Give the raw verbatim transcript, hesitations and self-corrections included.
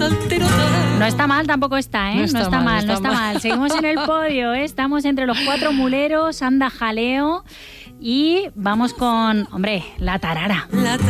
No está mal, tampoco está, ¿eh? No está, no está mal, mal, no está, está mal. mal. Seguimos en el podio, ¿eh? Estamos entre los cuatro muleros, anda jaleo y vamos con, hombre, la tarara. La